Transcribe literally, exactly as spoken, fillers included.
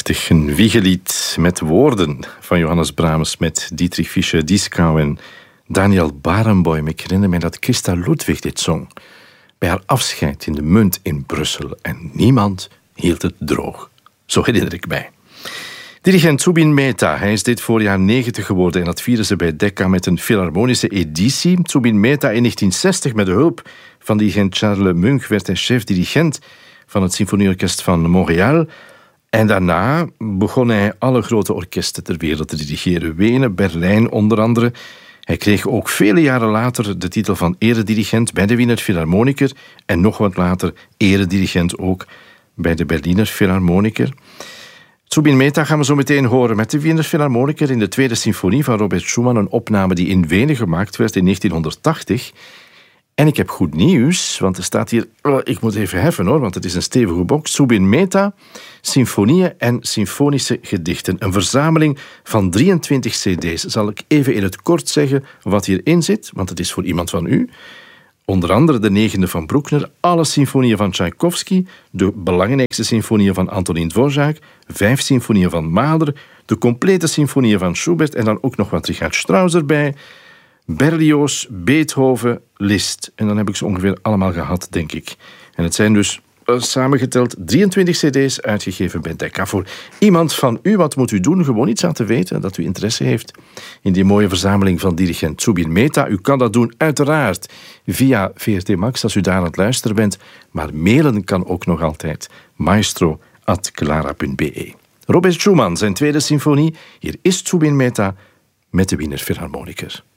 Prachtig, een wiegelied met woorden van Johannes Brahms met Dietrich Fischer-Dieskau en Daniel Barenboim. Ik herinner me dat Christa Ludwig dit zong bij haar afscheid in de Munt in Brussel en niemand hield het droog. Zo herinner ik mij. Dirigent Zubin Mehta, hij is dit voorjaar negentig geworden en dat vieren ze bij Decca met een filharmonische editie. Zubin Mehta in negentien zestig met de hulp van dirigent Charles Munch werd hij chef-dirigent van het Symfonieorkest van Montréal. En daarna begon hij alle grote orkesten ter wereld te dirigeren. Wenen, Berlijn onder andere. Hij kreeg ook vele jaren later de titel van eredirigent bij de Wiener Philharmoniker en nog wat later eredirigent ook bij de Berliner Philharmoniker. Zubin Mehta gaan we zo meteen horen met de Wiener Philharmoniker in de tweede symfonie van Robert Schumann, een opname die in Wenen gemaakt werd in negentienhonderdtachtig. En ik heb goed nieuws, want er staat hier... Oh, ik moet even heffen hoor, want het is een stevige box. Zubin Mehta, symfonieën en symfonische gedichten. Een verzameling van drieëntwintig cd's. Zal ik even in het kort zeggen wat hierin zit, want het is voor iemand van u. Onder andere de negende van Bruckner, alle symfonieën van Tchaikovsky, de belangrijkste symfonieën van Antonin Dvorak, vijf symfonieën van Mahler, de complete symfonieën van Schubert en dan ook nog wat Richard Strauss erbij, Berlioz, Beethoven, Liszt. En dan heb ik ze ongeveer allemaal gehad, denk ik. En het zijn dus uh, samengeteld drieëntwintig cd's uitgegeven bij Decca. Voor iemand van u, wat moet u doen? Gewoon iets aan te weten dat u interesse heeft in die mooie verzameling van dirigent Zubin Mehta. U kan dat doen uiteraard via V R T Max als u daar aan het luisteren bent. Maar mailen kan ook nog altijd maestro at clara punt b e. Robert Schumann, zijn tweede symfonie. Hier is Zubin Mehta met de Wiener Philharmoniker.